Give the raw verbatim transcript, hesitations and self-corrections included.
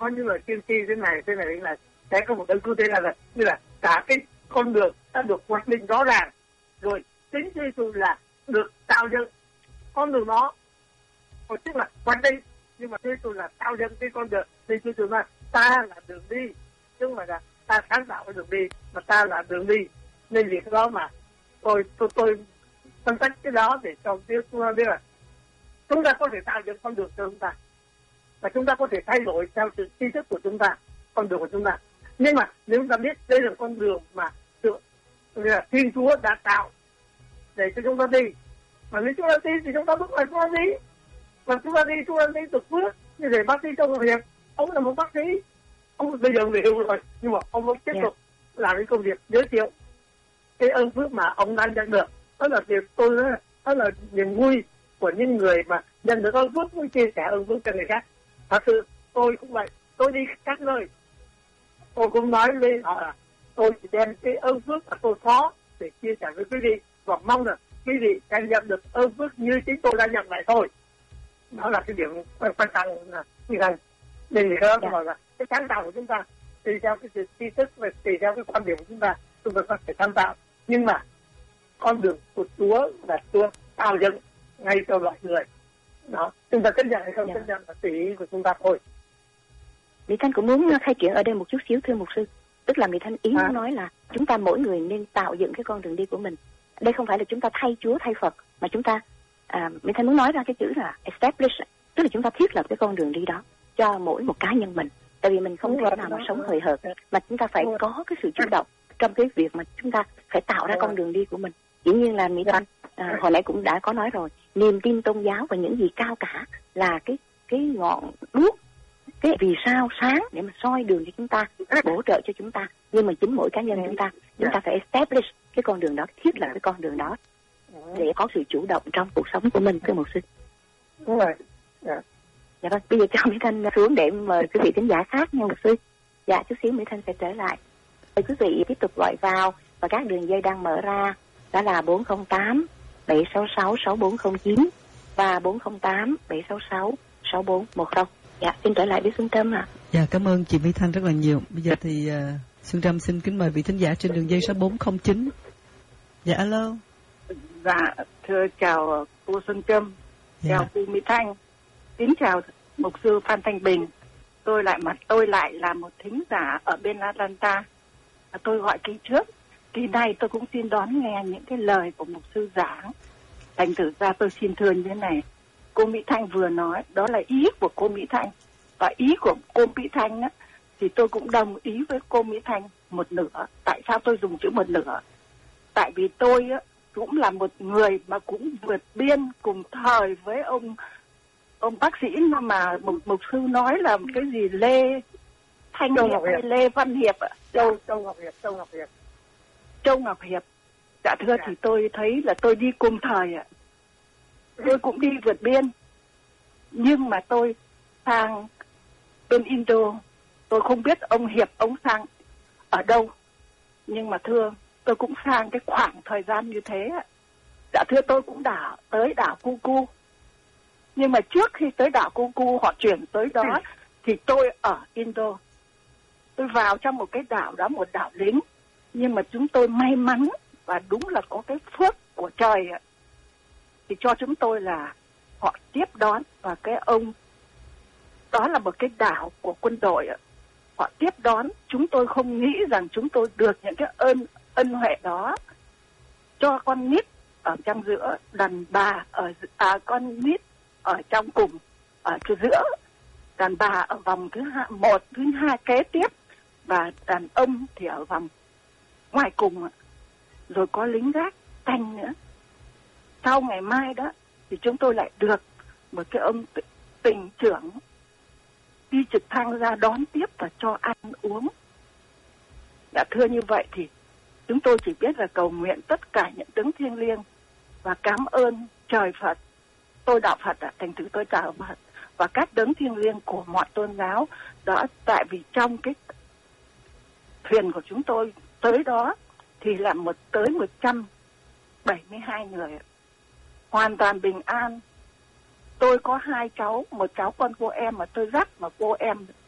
có những lời tiên tri thế này thế này là sẽ có một đơn cư thế là, là như là cả cái con đường đã được hoạch định rõ ràng rồi, chính Chúa Giêsu là được tạo dựng con đường đó, còn tức là hoạch định, nhưng mà Chúa Giêsu là tạo dựng cái con đường. Nên Chúa Giêsu nói ta là đường đi, chứ không phải là ta sáng tạo cái đường đi, mà ta là đường đi. Nên vì cái đó mà tôi tôi tôi phân tích cái đó để cho chúng ta biết là chúng ta có thể tạo dựng con đường cho chúng ta, và chúng ta có thể thay đổi theo sự tri thức của chúng ta, con đường của chúng ta. Nhưng mà nếu chúng ta biết đây là con đường mà sự là Thiên Chúa đã tạo để cho chúng ta đi, mà nếu chúng ta đi thì chúng ta bước lại chúng ta đi, và chúng ta đi chúng ta đi được bước. Như thế bác sĩ Châu Ngọc Hiệp, ông là một bác sĩ, ông bây giờ về hưu rồi, nhưng mà ông vẫn tiếp tục yeah. làm cái công việc giới thiệu cái ơn phước mà ông đang nhận được. Đó là việc tôi nói, đó là niềm vui của những người mà nhận được ơn phước muốn chia sẻ ơn phước cho người khác. Thật sự tôi cũng vậy, tôi đi các nơi tôi cũng nói với họ là tôi chỉ đem cái ơn phước mà tôi có để chia sẻ với quý vị, và mong là quý vị sẽ nhận được ơn phước như chính tôi đã nhận lại thôi. Đó là cái điểm quan trọng là như thế. Nên thì đó gọi là cái sáng tạo của chúng ta tùy theo cái sự tri thức và tùy theo cái quan điểm của chúng ta, chúng ta có thể sáng tạo. Nhưng mà con đường của Chúa là Chúa tạo dựng ngay cho loại người. Đó, chúng ta chấp nhận hay không chấp nhận là tùy ý của chúng ta thôi. Mỹ Thanh cũng muốn khai triển ở đây một chút xíu thưa mục sư. Tức là Mỹ Thanh ý muốn nói là chúng ta mỗi người nên tạo dựng cái con đường đi của mình. Đây không phải là chúng ta thay Chúa thay Phật, mà chúng ta à, Mỹ Thanh muốn nói ra cái chữ là establish, tức là chúng ta thiết lập cái con đường đi đó cho mỗi một cá nhân mình. Tại vì mình không thể nào mà sống hời hợt, mà chúng ta phải có cái sự chủ động trong cái việc mà chúng ta phải tạo ra con đường đi của mình. Dĩ nhiên là Mỹ Thanh à, hồi nãy cũng đã có nói rồi, niềm tin tôn giáo và những gì cao cả là cái cái ngọn đuốc, cái vì sao sáng để mà soi đường cho chúng ta, bổ trợ cho chúng ta. Nhưng mà chính mỗi cá nhân chúng ta, chúng ta phải establish cái con đường đó, thiết lập cái con đường đó để có sự chủ động trong cuộc sống của mình, thưa mục sư. Đúng rồi. Dạ. Dạ vâng, bây giờ cho Mỹ Thanh xuống để mời quý vị thính giả khác nha mục sư. Dạ, chút xíu Mỹ Thanh sẽ trở lại. Mời quý vị tiếp tục gọi vào, và các đường dây đang mở ra đó là bốn không tám bảy sáu sáu sáu bốn không chín và bốn không tám bảy sáu sáu sáu bốn một không. Dạ, xin trở lại với Xuân Trâm ạ. À. Dạ, cảm ơn chị Mỹ Thanh rất là nhiều. Bây giờ thì uh, Xuân Trâm xin kính mời vị thính giả trên đường dây số bốn không chín. Dạ, alo. Dạ, thưa chào cô Xuân Trâm, dạ. Chào cô Mỹ Thanh, kính chào mục sư Phan Thanh Bình. Tôi lại mặt tôi lại là một thính giả ở bên Atlanta. Tôi gọi kỳ trước, kỳ này tôi cũng xin đón nghe những cái lời của mục sư giảng. Thành thử ra tôi xin thưa như thế này, cô Mỹ Thanh vừa nói đó là ý của cô Mỹ Thanh, và ý của cô Mỹ Thanh á, thì tôi cũng đồng ý với cô Mỹ Thanh một nửa. Tại sao tôi dùng chữ một nửa? Tại vì tôi á, cũng là một người mà cũng vượt biên cùng thời với ông ông bác sĩ mà mục, mục sư nói là cái gì Lê Thanh Hiệp hay Lê Văn Hiệp ạ? Châu Châu Ngọc Hiệp, Châu Ngọc Hiệp. Châu Ngọc Hiệp. Dạ thưa, thì tôi thấy là tôi đi cùng thời ạ. Tôi cũng đi vượt biên, nhưng mà tôi sang bên Indo, tôi không biết ông Hiệp ông sang ở đâu, nhưng mà thưa tôi cũng sang cái khoảng thời gian như thế. Dạ thưa, tôi cũng đảo tới đảo Cucu, nhưng mà trước khi tới đảo Cucu họ chuyển tới đó thì tôi ở Indo. Tôi vào trong một cái đảo đó, một đảo lính, nhưng mà chúng tôi may mắn và đúng là có cái phước của trời ạ, thì cho chúng tôi là họ tiếp đón. Và cái ông đó là một cái đảo của quân đội ạ, họ tiếp đón chúng tôi, không nghĩ rằng chúng tôi được những cái ơn ân huệ đó. Cho con nít ở trong giữa, đàn bà ở à, con nít ở trong cùng ở giữa, đàn bà ở vòng thứ hai, một thứ hai kế tiếp, và đàn ông thì ở vòng ngoài cùng. Rồi có lính gác canh nữa. Sau ngày mai đó thì chúng tôi lại được một cái ông tỉnh trưởng đi trực thăng ra đón tiếp và cho ăn uống. Đã thưa như vậy thì chúng tôi chỉ biết là cầu nguyện tất cả những đấng thiêng liêng và cảm ơn trời Phật. Tôi đạo Phật ạ, thành thử tôi chào Phật và các đấng thiêng liêng của mọi tôn giáo đó. Tại vì trong cái thuyền của chúng tôi tới đó thì là một tới một trăm bảy mươi hai người, hoàn toàn bình an. Tôi có hai cháu, một cháu con cô em mà tôi dắt, mà cô em